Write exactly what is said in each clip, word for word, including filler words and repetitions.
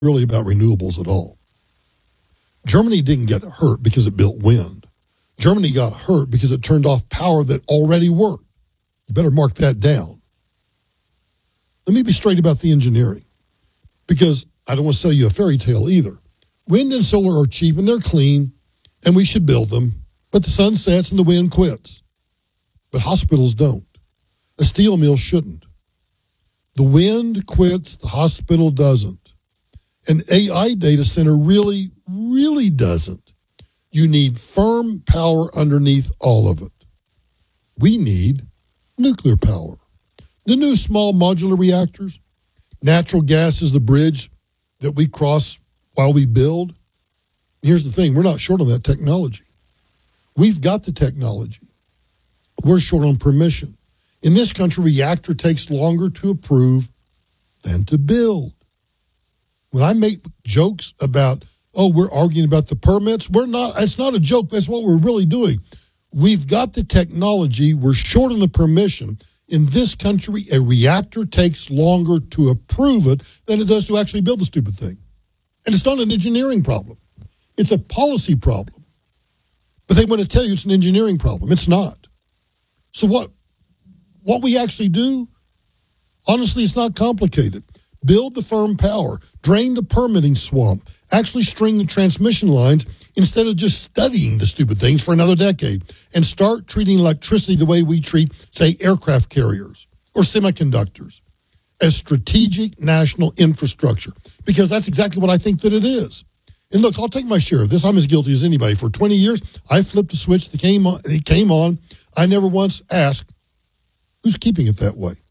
really about renewables at all. Germany didn't get hurt because it built wind. Germany got hurt because it turned off power that already worked. You better mark that down. Let me be straight about the engineering, because I don't want to sell you a fairy tale either. Wind and solar are cheap and they're clean, and we should build them, but the sun sets and the wind quits. But hospitals don't. A steel mill shouldn't. The wind quits, the hospital doesn't. An A I data center really, really doesn't. You need firm power underneath all of it. We need nuclear power. The new small modular reactors, natural gas is the bridge that we cross while we build. Here's the thing, we're not short on that technology. We've got the technology. We're short on permission. In this country, reactor takes longer to approve than to build. When I make jokes about, oh, we're arguing about the permits, we're not, it's not a joke, that's what we're really doing. We've got the technology, we're short on the permission. In this country, a reactor takes longer to approve it than it does to actually build the stupid thing. And it's not an engineering problem. It's a policy problem. But they want to tell you it's an engineering problem. It's not. So what, what we actually do, honestly, it's not complicated. Build the firm power, drain the permitting swamp, actually string the transmission lines instead of just studying the stupid things for another decade, and start treating electricity the way we treat, say, aircraft carriers or semiconductors, as strategic national infrastructure, because that's exactly what I think that it is. And look, I'll take my share of this. I'm as guilty as anybody. For twenty years, I flipped a switch that came on. It came on. I never once asked, who's keeping it that way?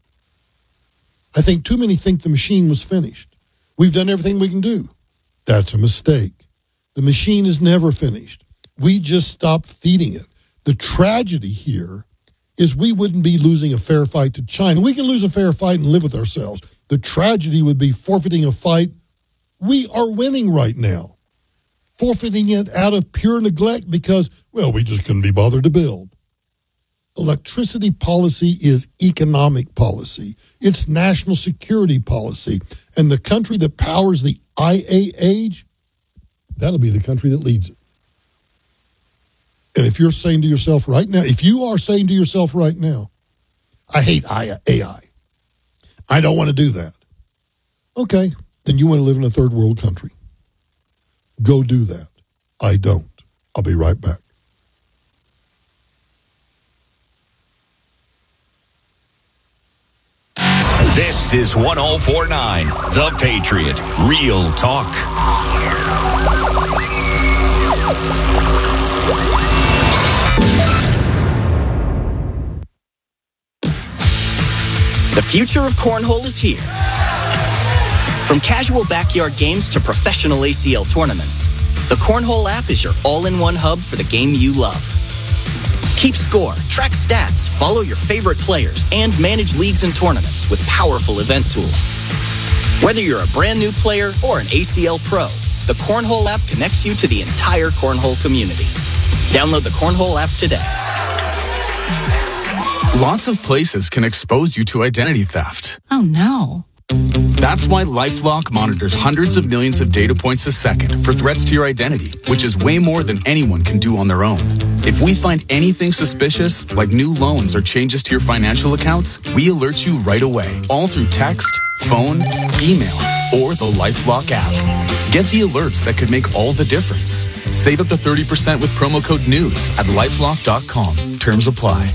I think too many think the machine was finished. We've done everything we can do. That's a mistake. The machine is never finished. We just stopped feeding it. The tragedy here is we wouldn't be losing a fair fight to China. We can lose a fair fight and live with ourselves. The tragedy would be forfeiting a fight we are winning right now. Forfeiting it out of pure neglect because, well, we just couldn't be bothered to build. Electricity policy is economic policy. It's national security policy. And the country that powers the I A age, that'll be the country that leads it. And if you're saying to yourself right now, if you are saying to yourself right now, I hate A I, I don't want to do that. Okay, then you want to live in a third world country. Go do that. I don't. I'll be right back. This is one oh four point nine, The Patriot. Real talk. The future of cornhole is here. From casual backyard games to professional A C L tournaments, the Cornhole app is your all-in-one hub for the game you love. Keep score, track stats, follow your favorite players, and manage leagues and tournaments with powerful event tools. Whether you're a brand new player or an A C L pro, the Cornhole app connects you to the entire cornhole community. Download the Cornhole app today. Lots of places can expose you to identity theft. Oh, no. That's why LifeLock monitors hundreds of millions of data points a second for threats to your identity, which is way more than anyone can do on their own. If we find anything suspicious, like new loans or changes to your financial accounts, we alert you right away, all through text, phone, email, or the LifeLock app. Get the alerts that could make all the difference. Save up to thirty percent with promo code NEWS at lifelock dot com. Terms apply.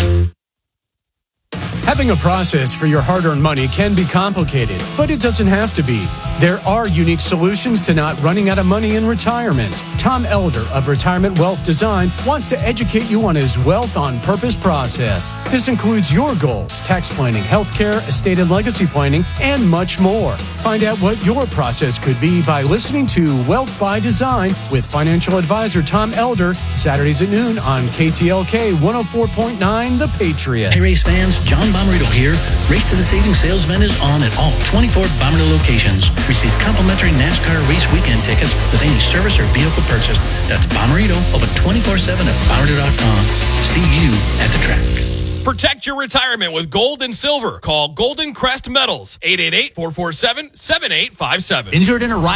Having a process for your hard-earned money can be complicated, but it doesn't have to be. There are unique solutions to not running out of money in retirement. Tom Elder of Retirement Wealth Design wants to educate you on his Wealth on Purpose process. This includes your goals, tax planning, healthcare, estate and legacy planning, and much more. Find out what your process could be by listening to Wealth by Design with financial advisor Tom Elder, Saturdays at noon on K T L K one oh four point nine The Patriot. Hey race fans, John Bomarito here. Race to the Savings sales event is on at all twenty-four Bomarito locations. Receive complimentary NASCAR race weekend tickets with any service or vehicle purchase. That's Bomarito, open twenty-four seven at bomarito dot com. See you at the track. Protect your retirement with gold and silver. Call Golden Crest Metals, eight eight eight, four four seven, seven eight five seven. Injured in a riot?